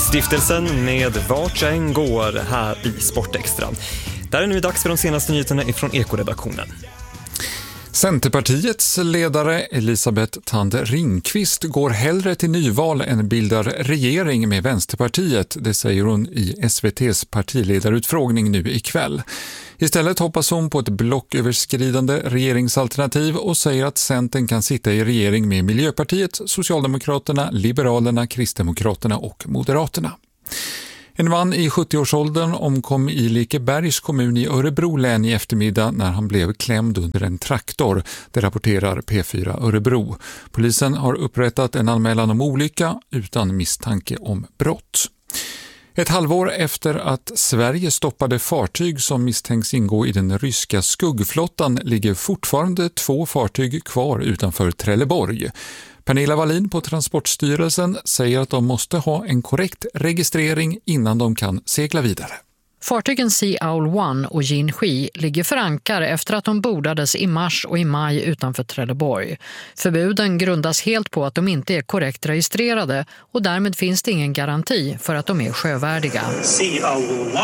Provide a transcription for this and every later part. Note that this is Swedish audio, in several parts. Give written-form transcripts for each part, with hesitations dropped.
Stiftelsen med Vart jag än går här i Sportextra. Där är nu dags för de senaste nyheterna från Ekoredaktionen. Centerpartiets ledare Elisabeth Thand Ringqvist går hellre till nyval än bildar regering med Vänsterpartiet, det säger hon i SVT:s partiledarutfrågning nu ikväll. Istället hoppas hon på ett blocköverskridande regeringsalternativ och säger att Centern kan sitta i regering med Miljöpartiet, Socialdemokraterna, Liberalerna, Kristdemokraterna och Moderaterna. En man i 70-årsåldern omkom i Lekebergs kommun i Örebro län i eftermiddag när han blev klämd under en traktor. Det rapporterar P4 Örebro. Polisen har upprättat en anmälan om olycka utan misstanke om brott. Ett halvår efter att Sverige stoppade fartyg som misstänks ingå i den ryska skuggflottan ligger fortfarande 2 fartyg kvar utanför Trelleborg. Pernilla Wallin på Transportstyrelsen säger att de måste ha en korrekt registrering innan de kan segla vidare. Fartygen Sea Owl 1 och Jinhui ligger för ankar efter att de bordades i mars och i maj utanför Trelleborg. Förbuden grundas helt på att de inte är korrekt registrerade och därmed finns det ingen garanti för att de är sjövärdiga. Sea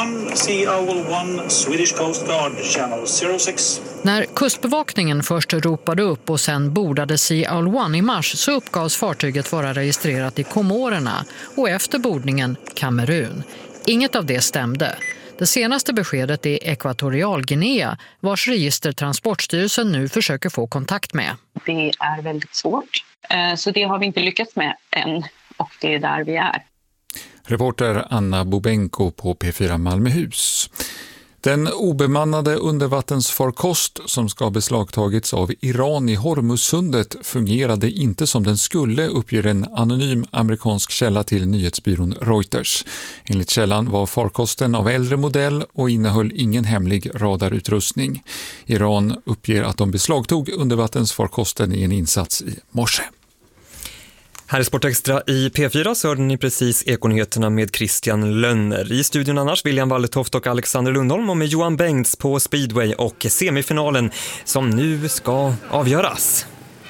Owl 1, Swedish Coast Guard, Channel 06. När kustbevakningen först ropade upp och sen bordade Sea Owl 1 i mars så uppgavs fartyget vara registrerat i Komorerna och efter bordningen Kamerun. Inget av det stämde. Det senaste beskedet är Ekvatorialguinea, vars register Transportstyrelsen nu försöker få kontakt med. Det är väldigt svårt, så det har vi inte lyckats med än och det är där vi är. Reporter Anna Bobenko på P4 Malmöhus. Den obemannade undervattensfarkost som ska ha beslagtagits av Iran i Hormuzsundet fungerade inte som den skulle, uppger en anonym amerikansk källa till nyhetsbyrån Reuters. Enligt källan var farkosten av äldre modell och innehöll ingen hemlig radarutrustning. Iran uppger att de beslagtog undervattensfarkosten i en insats i morse. Här i Sportextra i P4 så hörde ni precis Ekonyheterna med Christian Lönner. I studion annars William Walletoft och Alexander Lundholm och med Johan Bengts på Speedway och semifinalen som nu ska avgöras.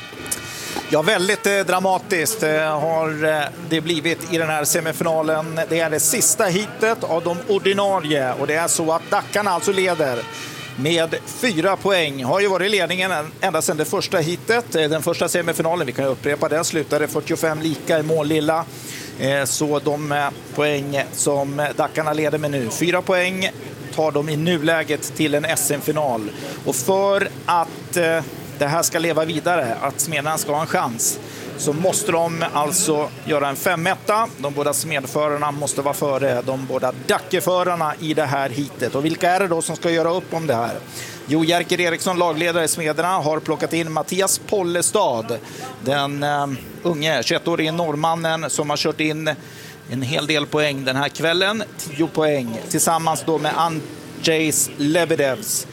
Ja, väldigt dramatiskt har det blivit i den här semifinalen. Det är det sista hitet av de ordinarie och det är så att Dackarna alltså leder med 4 poäng. Har ju varit ledningen ända sedan det första hitet. Den första semifinalen, vi kan upprepa den, slutade 45 lika i Målilla. Så de poäng som Dackarna leder med nu, 4 poäng, tar de i nuläget till en SM-final. Och för att det här ska leva vidare, att Smedjan ska ha en chans, så måste de alltså göra en 5-1. De båda smedförarna måste vara före de båda Dackeförarna i det här hitet. Och vilka är det då som ska göra upp om det här? Jo, Jerker Eriksson, lagledare i Smederna, har plockat in Mattias Pollestad. Den unge 21-årige norrmannen som har kört in en hel del poäng den här kvällen. 10 poäng tillsammans då med Andrzejs Lebedevs.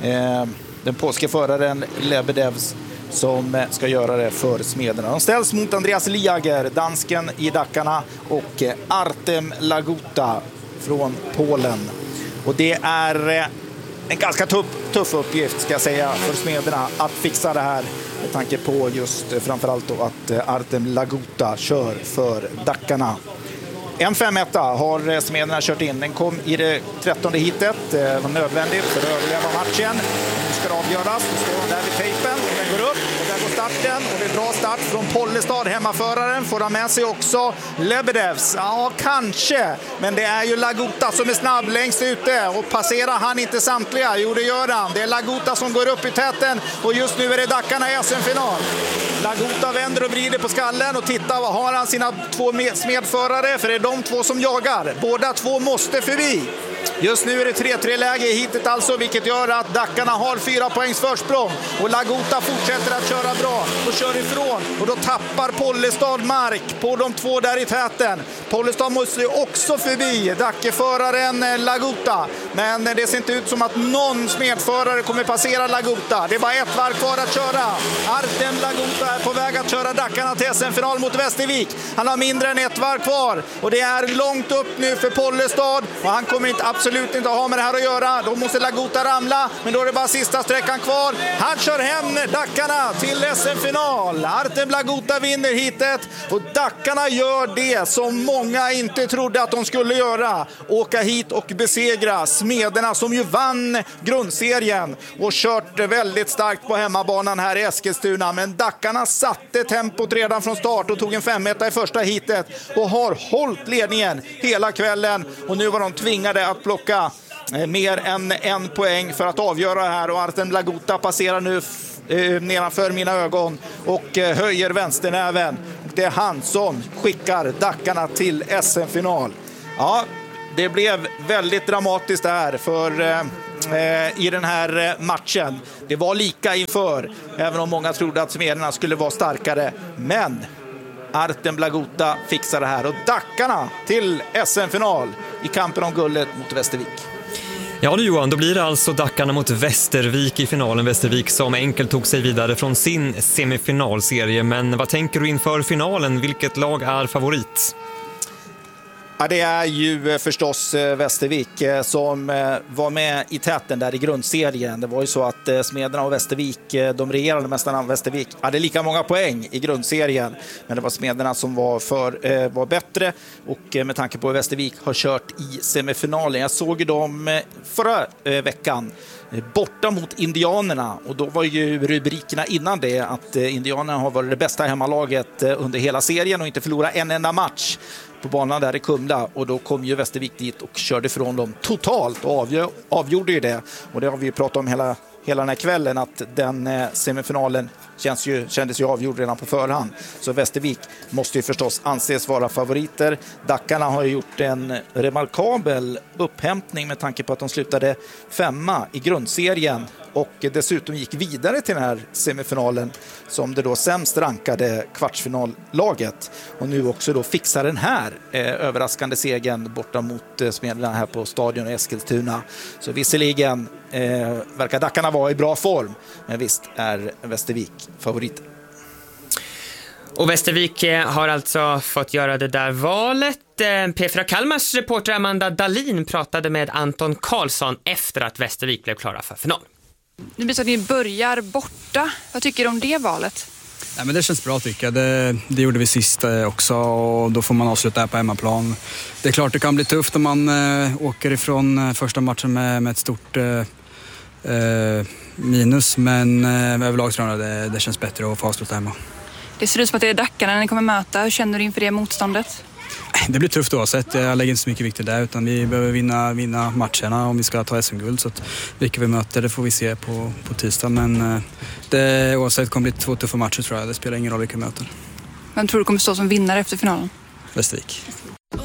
Den polske föraren Lebedevs som ska göra det för Smederna. De ställs mot Andreas Liager, dansken i Dackarna, och Artem Laguta från Polen. Och det är en ganska tuff uppgift, ska jag säga, för Smederna att fixa det här, med tanke på just framförallt då att Artem Laguta kör för Dackarna. En 5-1 har Smederna kört in. Den kom i det 13:e hitet. Det var nödvändigt för att överleva matchen. Nu ska det avgöras. Nu står de där vid tejpen. Den går upp och där går starten. Och det är bra start från Pollestad. Hemmaföraren får han med sig också Lebedevs. Ja, kanske. Men det är ju Laguta som är snabb längst ute. Och passerar han inte samtliga? Jo, det gör han. Det är Laguta som går upp i täten. Och just nu är det Dackarna i SM-final. Laguta vänder och vrider på skallen och tittar. Har han sina 2 medförare? För det är de 2 som jagar. Båda 2 måste förbi. Just nu är det 3-3-läge i hitet alltså, vilket gör att Dackarna har 4 poängs försprång. Och Laguta fortsätter att köra bra och kör ifrån. Och då tappar Pollestad mark på de 2 där i täten. Pollestad måste också förbi Dackeföraren Laguta. Men det ser inte ut som att någon smedförare kommer passera Laguta. Det är bara 1 varv kvar att köra. Artem Laguta är på väg att köra Dackarna till SM-final mot Västervik. Han har mindre än 1 varv kvar. Och det är långt upp nu för Pollestad. Och han kommer inte absolut inte ha med det här att göra. Då måste Lagota ramla, men då är det bara sista sträckan kvar. Han kör hem Dackarna till SM-final. Artem Lagota vinner hitet och Dackarna gör det som många inte trodde att de skulle göra. Åka hit och besegra Smederna som ju vann grundserien och kört väldigt starkt på hemmabanan här i Eskilstuna. Men Dackarna satte tempot redan från start och tog en 5-1 i första hitet och har hållit ledningen hela kvällen. Och nu var de tvingade att plocka mer än en poäng för att avgöra det här. Och Artem Lagota passerar nu nedanför mina ögon och höjer vänsternäven. Det är han som skickar Dackarna till SM-final. Ja, det blev väldigt dramatiskt där för i den här matchen. Det var lika inför, även om många trodde att Smederna skulle vara starkare. Men Artem Lagota fixar det här och Dackarna till SM-final i kampen om guldet mot Västervik. Ja du Johan, då blir det alltså Dackarna mot Västervik i finalen. Västervik som enkelt tog sig vidare från sin semifinalserie. Men vad tänker du inför finalen? Vilket lag är favorit? Ja, det är ju förstås Västervik som var med i täten där i grundserien. Det var ju så att Smederna och Västervik, de regerande mästarna Västervik, hade lika många poäng i grundserien. Men det var Smederna som var bättre och med tanke på att Västervik har kört i semifinalen. Jag såg ju dem förra veckan borta mot Indianerna och då var ju rubrikerna innan det att Indianerna har varit det bästa hemmalaget under hela serien och inte förlorat en enda match på banan där i Kumla, och då kom ju Västervik dit och körde från dem totalt och avgjorde ju det. Och det har vi ju pratat om hela den här kvällen, att den semifinalen kändes ju avgjord redan på förhand. Så Västervik måste ju förstås anses vara favoriter. Dackarna har ju gjort en remarkabel upphämtning med tanke på att de slutade 5:a i grundserien och dessutom gick vidare till den här semifinalen som det då sämst rankade kvartsfinallaget. Och nu också då fixar den här överraskande segern borta mot Smederna här på stadion i Eskilstuna. Så visserligen verkar Dackarna vara i bra form, men visst är Västervik favorit. Och Västervik har alltså fått göra det där valet. P4 Kalmars reporter Amanda Dahlin pratade med Anton Karlsson efter att Västervik blev klara för final. Det blir så att ni börjar borta. Vad tycker du om det valet? Ja, men det känns bra tycker jag. Det gjorde vi sist också och då får man avsluta här på hemmaplan. Det är klart det kan bli tufft om man åker ifrån första matchen med ett stort minus, men överlag tror jag det känns bättre att få avsluta hemma. Det ser ut som att det är Dackarna ni kommer möta. Hur känner du inför det motståndet? Det blir tufft oavsett. Jag lägger inte så mycket vikt där, utan vi behöver vinna matcherna om vi ska ta SM-guld. Så att vilka vi möter, det får vi se på tisdag. Men oavsett kommer det bli 2 tuffa matcher tror jag. Det spelar ingen roll vilka vi möter. Vem tror du kommer stå som vinnare efter finalen? Västervik.